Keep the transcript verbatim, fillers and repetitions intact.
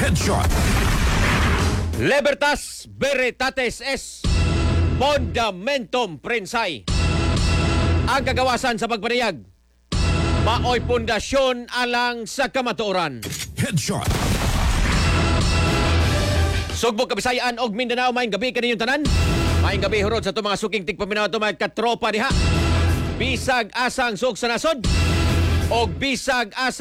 Headshot. Libertas Veritatis es Fundamentum Prensay. Ang kagawasan sa pagpanayag, maoy pundasyon alang sa kamatuoran. Headshot. Sugbog, Kabisayan og Mindanao, maayong gabi kaninyong tanan. Maayong gabi hurot sa itong mga suking tigpaminaw ito mga katropa diha. Bisag asang sug sa nasod og bisag asang